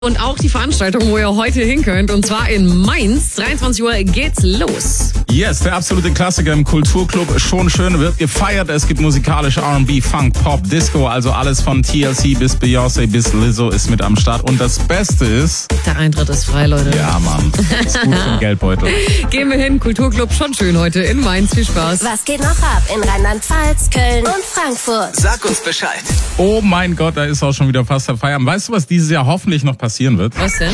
Und auch die Veranstaltung, wo ihr heute hin könnt, und zwar in Mainz. 23 Uhr geht's los. Yes, der absolute Klassiker im Kulturclub. Schon schön, wird gefeiert. Es gibt musikalische R&B, Funk, Pop, Disco, also alles von TLC bis Beyoncé bis Lizzo ist mit am Start. Und das Beste ist... Der Eintritt ist frei, Leute. Ja, Mann. Ist gut für den Geldbeutel. Gehen wir hin, Kulturclub, schon schön heute in Mainz. Viel Spaß. Was geht noch ab in Rheinland-Pfalz, Köln und Frankfurt? Sag uns Bescheid. Oh mein Gott, da ist auch schon wieder fast der Feierabend. Weißt du, was dieses Jahr hoffentlich noch passieren wird? Was denn?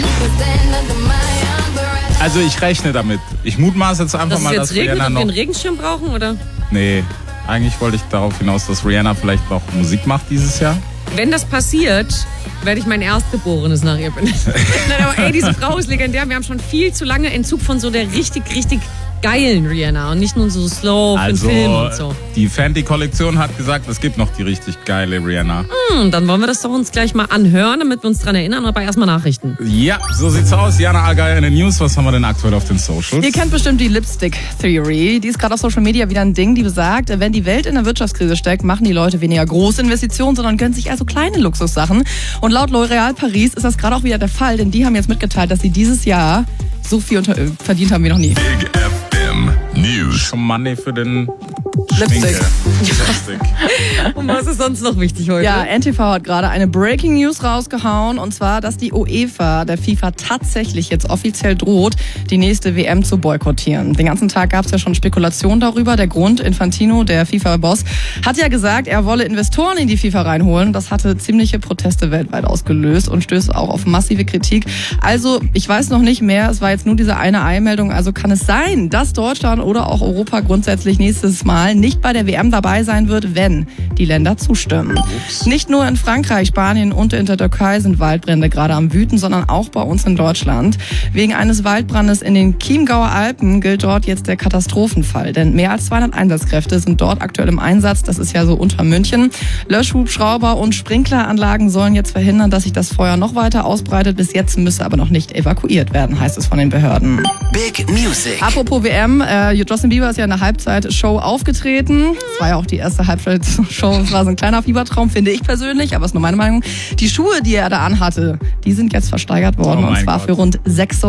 Also ich rechne damit. Ich mutmaße jetzt einfach Dass mal, es dass jetzt regnet Rihanna und wir noch... einen Regenschirm brauchen, oder? Nee, eigentlich wollte ich darauf hinaus, dass Rihanna vielleicht noch Musik macht dieses Jahr. Wenn das passiert, werde ich mein Erstgeborenes nach ihr benennen. Nein, aber ey, diese Frau ist legendär. Wir haben schon viel zu lange Entzug von so der richtig geilen Rihanna und nicht nur so slow für den Film und so. Die Fenty-Kollektion hat gesagt, es gibt noch die richtig geile Rihanna. Dann wollen wir das doch uns gleich mal anhören, damit wir uns dran erinnern, aber erstmal Nachrichten. Ja, so sieht's aus. Jana Allgeier in den News. Was haben wir denn aktuell auf den Socials? Ihr kennt bestimmt die Lipstick Theory. Die ist gerade auf Social Media wieder ein Ding, die besagt, wenn die Welt in der Wirtschaftskrise steckt, machen die Leute weniger große Investitionen, sondern gönnen sich also kleine Luxussachen. Und laut L'Oréal Paris ist das gerade auch wieder der Fall, denn die haben jetzt mitgeteilt, dass sie dieses Jahr so viel verdient haben wie noch nie. Big FM News. Schon Money für den Lipstick. Lipstick. Und was ist sonst noch wichtig heute? Ja, NTV hat gerade eine Breaking News rausgehauen, und zwar, dass die UEFA der FIFA tatsächlich jetzt offiziell droht, die nächste WM zu boykottieren. Den ganzen Tag gab es ja schon Spekulationen darüber. Der Grund, Infantino, der FIFA-Boss, hat ja gesagt, er wolle Investoren in die FIFA reinholen. Das hatte ziemliche Proteste weltweit ausgelöst und stößt auch auf massive Kritik. Also, ich weiß noch nicht mehr, es war jetzt nur diese eine Eilmeldung, also kann es sein, dass Deutschland oder auch Europa grundsätzlich nächstes Mal nicht bei der WM dabei sein wird, wenn die Länder zustimmen. Nicht nur in Frankreich, Spanien und in der Türkei sind Waldbrände gerade am Wüten, sondern auch bei uns in Deutschland. Wegen eines Waldbrandes in den Chiemgauer Alpen gilt dort jetzt der Katastrophenfall, denn mehr als 200 Einsatzkräfte sind dort aktuell im Einsatz. Das ist ja so unter München. Löschhubschrauber und Sprinkleranlagen sollen jetzt verhindern, dass sich das Feuer noch weiter ausbreitet. Bis jetzt müsse aber noch nicht evakuiert werden, heißt es von den Behörden. Big Music. Apropos WM, Justin Bieber ist ja in der Halbzeitshow aufgetreten. Das war ja auch die erste Halbzeitshow. Es war so ein kleiner Fiebertraum, finde ich persönlich, aber ist nur meine Meinung. Die Schuhe, die er da anhatte, die sind jetzt versteigert worden, und zwar für rund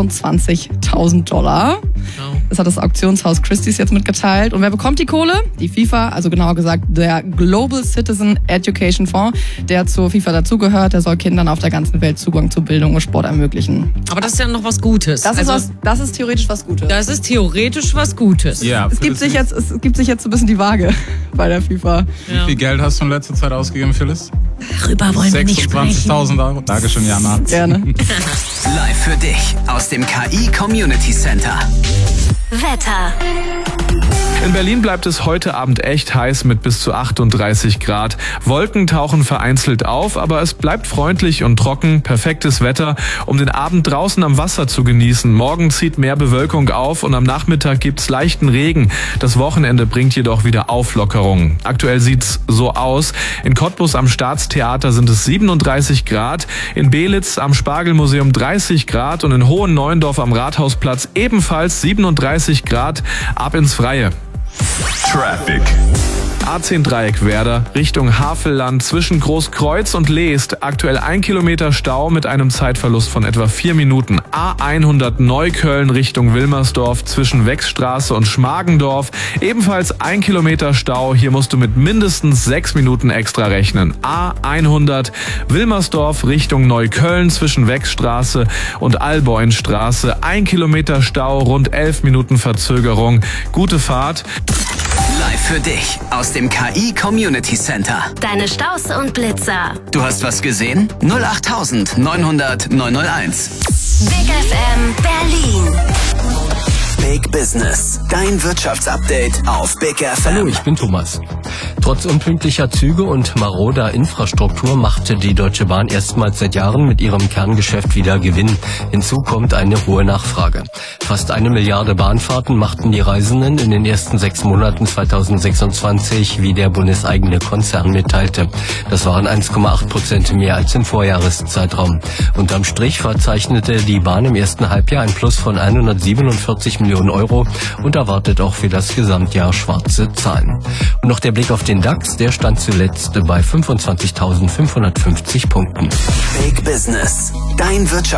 $26.000. Das hat das Auktionshaus Christie's jetzt mitgeteilt. Und wer bekommt die Kohle? Die FIFA, also genauer gesagt der Global Citizen Education Fonds, der zur FIFA dazugehört. Der soll Kindern auf der ganzen Welt Zugang zu Bildung und Sport ermöglichen. Aber das ist ja noch was Gutes. Das ist theoretisch was Gutes. Das ist theoretisch was Gutes. Ja, Es gibt sich jetzt so ein bisschen die Waage bei der FIFA. Wie viel Geld hast du in letzter Zeit ausgegeben, Phyllis? Darüber wollen wir nicht sprechen. 26.000 Euro. Dankeschön, Jana. Gerne. Live für dich aus dem KI Community Center. Wetter. In Berlin bleibt es heute Abend echt heiß mit bis zu 38 Grad. Wolken tauchen vereinzelt auf, aber es bleibt freundlich und trocken. Perfektes Wetter, um den Abend draußen am Wasser zu genießen. Morgen zieht mehr Bewölkung auf und am Nachmittag gibt's leichten Regen. Das Wochenende bringt jedoch wieder Auflockerung. Aktuell sieht's so aus. In Cottbus am Staatstheater sind es 37 Grad. In Belitz am Spargelmuseum 30 Grad und in Hohen-Neuendorf am Rathausplatz ebenfalls 37 Grad. Ab ins Freie. Traffic. A10 Dreieck Werder Richtung Havelland zwischen Großkreuz und Leest. Aktuell 1 Kilometer Stau mit einem Zeitverlust von etwa 4 Minuten. A100 Neukölln Richtung Wilmersdorf zwischen Wechsstraße und Schmargendorf. Ebenfalls 1 Kilometer Stau. Hier musst du mit mindestens 6 Minuten extra rechnen. A100 Wilmersdorf Richtung Neukölln zwischen Wechsstraße und Alboinstraße. 1 Kilometer Stau, rund 11 Minuten Verzögerung. Gute Fahrt. Live für dich aus dem KI Community Center. Deine Staus und Blitzer. Du hast was gesehen? 08000 900 901. Big FM Berlin. Big Business. Dein Wirtschaftsupdate auf Big FM. Hallo, ich bin Thomas. Trotz unpünktlicher Züge und maroder Infrastruktur machte die Deutsche Bahn erstmals seit Jahren mit ihrem Kerngeschäft wieder Gewinn. Hinzu kommt eine hohe Nachfrage. Fast 1 Milliarde Bahnfahrten machten die Reisenden in den ersten 6 Monaten 2026, wie der bundeseigene Konzern mitteilte. Das waren 1,8% mehr als im Vorjahreszeitraum. Unterm Strich verzeichnete die Bahn im ersten Halbjahr ein Plus von 147 Millionen Euro und erwartet auch für das Gesamtjahr schwarze Zahlen. Und noch der Blick auf den Den DAX, der stand zuletzt bei 25.550 Punkten. Big Business. Dein